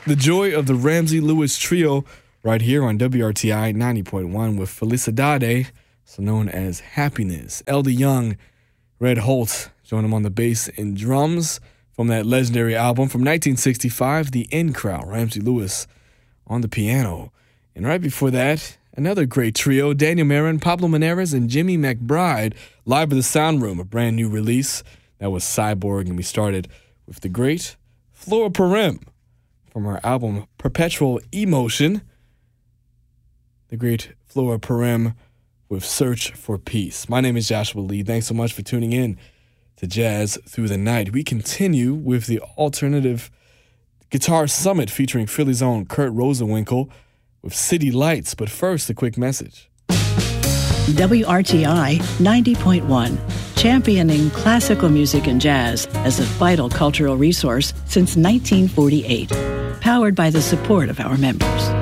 The joy of the Ramsey Lewis Trio right here on WRTI 90.1 with Felicidade, so known as Happiness. Elder Young, Red Holt joined him on the bass and drums from that legendary album from 1965, The In Crowd. Ramsey Lewis on the piano. And right before that, another great trio, Daniel Marin, Pablo Monares, and Jimmy McBride, live at the Sound Room, a brand new release. That was Cyborg, and we started with the great Flora Purim from our album Perpetual Emotion. The great Flora Purim with Search for Peace. My name is Joshua Lee. Thanks so much for tuning in to Jazz Through the Night. We continue with the Alternative Guitar Summit featuring Philly's own Kurt Rosenwinkel with City Lights. But first, a quick message. WRTI 90.1, championing classical music and jazz as a vital cultural resource since 1948, powered by the support of our members.